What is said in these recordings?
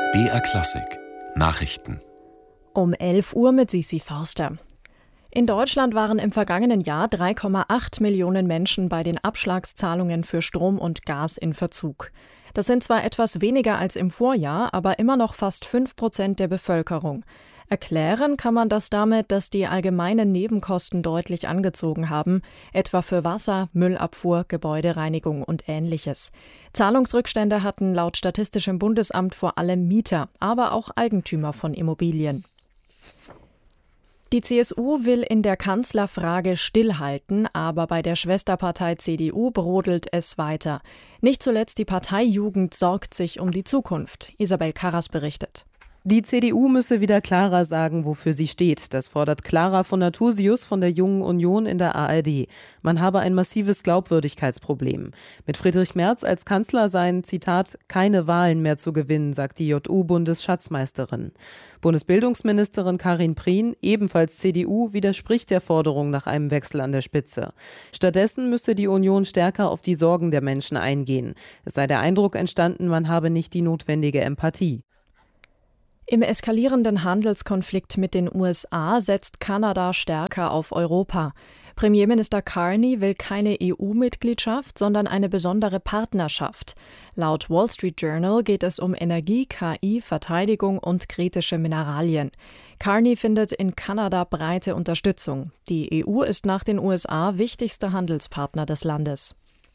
BR Klassik Nachrichten Um 11 Uhr mit Sisi Förster. In Deutschland waren im vergangenen Jahr 3,8 Millionen Menschen bei den Abschlagszahlungen für Strom und Gas in Verzug. Das sind zwar etwas weniger als im Vorjahr, aber immer noch fast 5% der Bevölkerung. Erklären kann man das damit, dass die allgemeinen Nebenkosten deutlich angezogen haben, etwa für Wasser, Müllabfuhr, Gebäudereinigung und Ähnliches. Zahlungsrückstände hatten laut Statistischem Bundesamt vor allem Mieter, aber auch Eigentümer von Immobilien. Die CSU will in der Kanzlerfrage stillhalten, aber bei der Schwesterpartei CDU brodelt es weiter. Nicht zuletzt die Parteijugend sorgt sich um die Zukunft. Isabel Karras berichtet. Die CDU müsse wieder klarer sagen, wofür sie steht. Das fordert Clara von Nathusius von der Jungen Union in der ARD. Man habe ein massives Glaubwürdigkeitsproblem. Mit Friedrich Merz als Kanzler seien, Zitat, keine Wahlen mehr zu gewinnen, sagt die JU-Bundesschatzmeisterin. Bundesbildungsministerin Karin Prien, ebenfalls CDU, widerspricht der Forderung nach einem Wechsel an der Spitze. Stattdessen müsse die Union stärker auf die Sorgen der Menschen eingehen. Es sei der Eindruck entstanden, man habe nicht die notwendige Empathie. Im eskalierenden Handelskonflikt mit den USA setzt Kanada stärker auf Europa. Premierminister Carney will keine EU-Mitgliedschaft, sondern eine besondere Partnerschaft. Laut Wall Street Journal geht es um Energie, KI, Verteidigung und kritische Mineralien. Carney findet in Kanada breite Unterstützung. Die EU ist nach den USA wichtigster Handelspartner des Landes.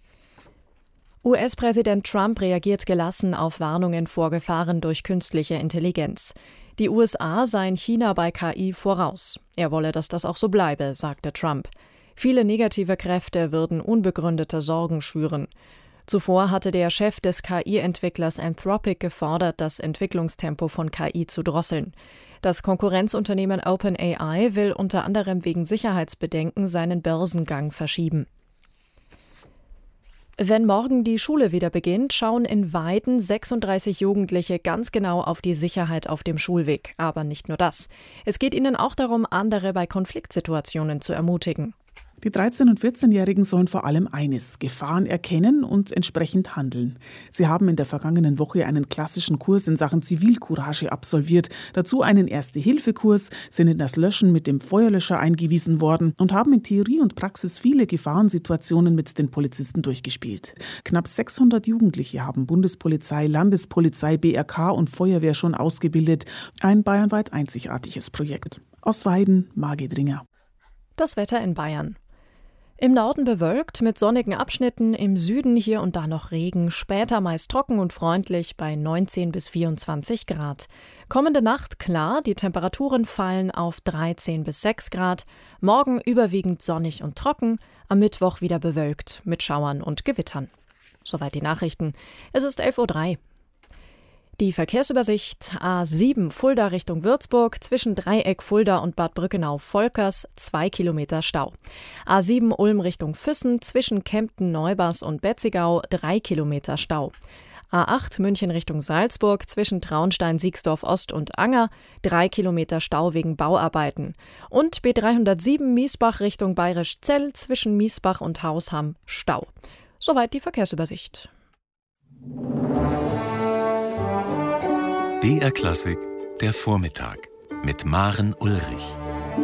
US-Präsident Trump reagiert gelassen auf Warnungen vor Gefahren durch künstliche Intelligenz. Die USA seien China bei KI voraus. Er wolle, dass das auch so bleibe, sagte Trump. Viele negative Kräfte würden unbegründete Sorgen schüren. Zuvor hatte der Chef des KI-Entwicklers Anthropic gefordert, das Entwicklungstempo von KI zu drosseln. Das Konkurrenzunternehmen OpenAI will unter anderem wegen Sicherheitsbedenken seinen Börsengang verschieben. Wenn morgen die Schule wieder beginnt, schauen in Weiden 36 Jugendliche ganz genau auf die Sicherheit auf dem Schulweg. Aber nicht nur das. Es geht ihnen auch darum, andere bei Konfliktsituationen zu ermutigen. Die 13- und 14-Jährigen sollen vor allem eines: Gefahren erkennen und entsprechend handeln. Sie haben in der vergangenen Woche einen klassischen Kurs in Sachen Zivilcourage absolviert, dazu einen Erste-Hilfe-Kurs, sind in das Löschen mit dem Feuerlöscher eingewiesen worden und haben in Theorie und Praxis viele Gefahrensituationen mit den Polizisten durchgespielt. Knapp 600 Jugendliche haben Bundespolizei, Landespolizei, BRK und Feuerwehr schon ausgebildet. Ein bayernweit einzigartiges Projekt. Aus Weiden, Margit Ringer. Das Wetter in Bayern. Im Norden bewölkt mit sonnigen Abschnitten, im Süden hier und da noch Regen, später meist trocken und freundlich bei 19 bis 24 Grad. Kommende Nacht klar, die Temperaturen fallen auf 13 bis 6 Grad, morgen überwiegend sonnig und trocken, am Mittwoch wieder bewölkt mit Schauern und Gewittern. Soweit die Nachrichten. Es ist 11:03 Uhr. Die Verkehrsübersicht: A7 Fulda Richtung Würzburg, zwischen Dreieck Fulda und Bad Brückenau-Volkers 2 Kilometer Stau. A7 Ulm Richtung Füssen, zwischen Kempten-Neubas und Betzigau 3 Kilometer Stau. A8 München Richtung Salzburg, zwischen Traunstein-Siegsdorf-Ost und Anger 3 Kilometer Stau wegen Bauarbeiten. Und B307 Miesbach Richtung Bayerisch-Zell, zwischen Miesbach und Hausham Stau. Soweit die Verkehrsübersicht. BR Klassik, der Vormittag mit Maren Ulrich.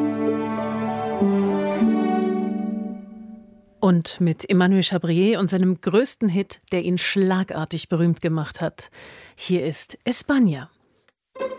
Und mit Emmanuel Chabrier und seinem größten Hit, der ihn schlagartig berühmt gemacht hat. Hier ist España.